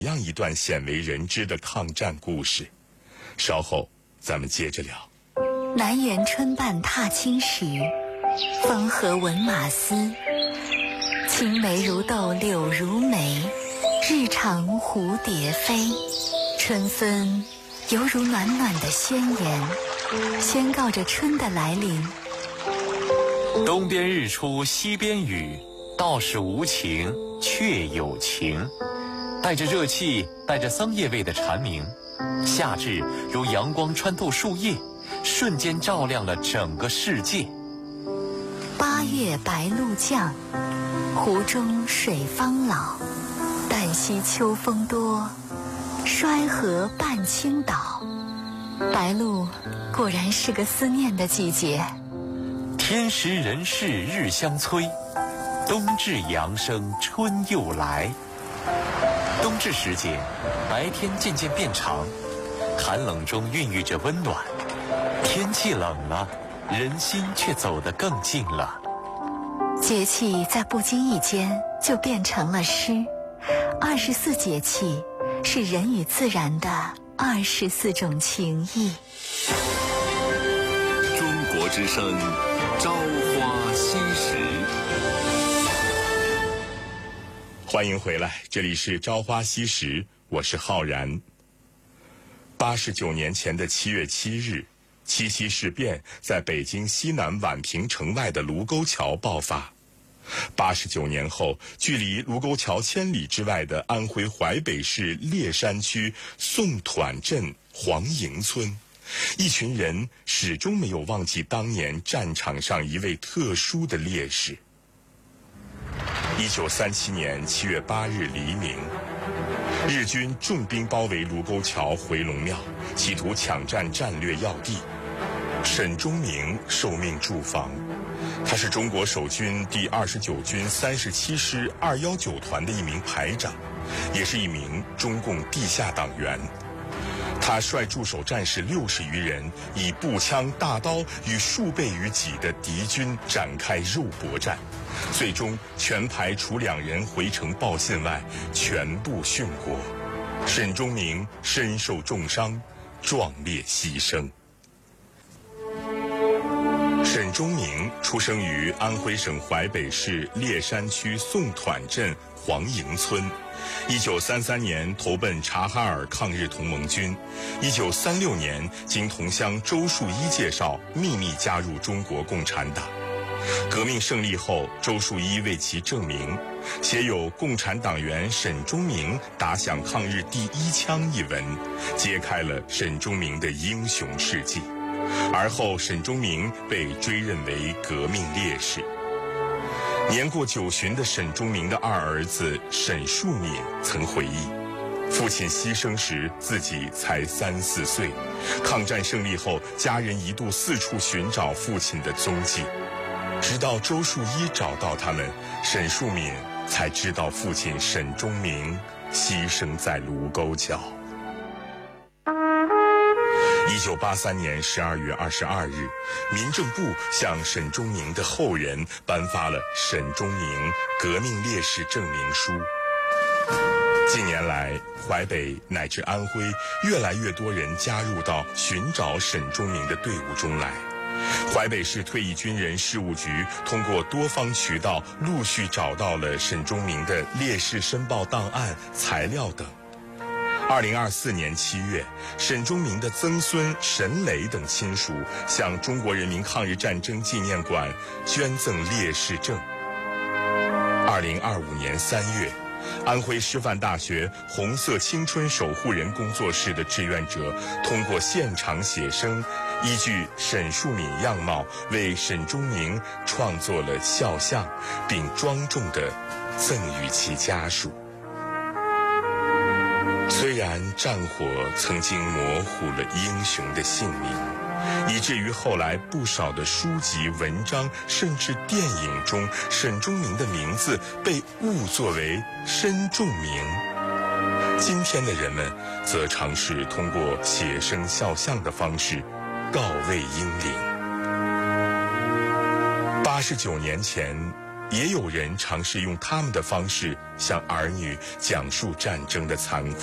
样一段鲜为人知的抗战故事。稍后咱们接着聊。 南园春半踏青时，风和闻马嘶。青梅如豆柳如眉，日长蝴蝶飞。春分犹如暖暖的宣言，宣告着春的来临。 东边日出西边雨，道是无晴却有晴。带着热气，带着桑叶味的蝉鸣，夏至如阳光穿透树叶，瞬间照亮了整个世界。 八月白露降，湖中水方老。旦夕秋风多，衰河半倾倒。白露果然是个思念的季节。 天时人事日相催，冬至阳生春又来。冬至时节，白天渐渐变长，寒冷中孕育着温暖。天气冷了，人心却走得更近了。 节气在不经意间就变成了诗。24节气是人与自然的24种情谊。 中国之声，朝花夕拾。 欢迎回来，这里是朝花夕拾，我是浩然。89年前的7月7日，七夕事变在北京西南宛平城外的卢沟桥爆发。89年后，距离卢沟桥1000里之外的安徽淮北市烈山区宋团镇黄营村，一群人始终没有忘记当年战场上一位特殊的烈士。1937年7月8日黎明，日军重兵包围卢沟桥回龙庙，企图抢占战略要地。沈钟明受命驻防，他是中国守军第29军37师219团的一名排长，也是一名中共地下党员。他率驻守战士60余人，以步枪、大刀与数倍于己的敌军展开肉搏战，最终全排除2人回城报信外，全部殉国。沈钟明身受重伤，壮烈牺牲。沈钟明出生于安徽省淮北市烈山区宋团镇黄营村。1933年投奔察哈尔抗日同盟军，1936年经同乡周树一介绍，秘密加入中国共产党。革命胜利后，周树一为其证明，写有《共产党员沈钟明打响抗日第1枪》一文，揭开了沈钟明的英雄事迹。而后沈钟明被追认为革命烈士。年过90旬的沈钟明的2儿子沈树敏曾回忆，父亲牺牲时自己才3、4岁，抗战胜利后，家人一度四处寻找父亲的踪迹，直到周树一找到他们，沈树敏才知道父亲沈钟明牺牲在卢沟桥。1983年12月22日，民政部向沈钟明的后人颁发了沈钟明革命烈士证明书。近年来，淮北乃至安徽越来越多人加入到寻找沈钟明的队伍中来。淮北市退役军人事务局通过多方渠道陆续找到了沈钟明的烈士申报档案、材料等。2024年7月，沈钟明的曾孙沈磊等亲属向中国人民抗日战争纪念馆捐赠烈士证。2025年3月，安徽师范大学红色青春守护人工作室的志愿者通过现场写生，依据沈树敏样貌为沈钟明创作了肖像，并庄重地赠予其家属。虽然战火曾经模糊了英雄的姓名，以至于后来不少的书籍、文章，甚至电影中，沈钟明的名字被误作为申仲明。今天的人们则尝试通过写生肖像的方式告慰英灵。89年前， 也有人尝试用他们的方式向儿女讲述战争的残酷。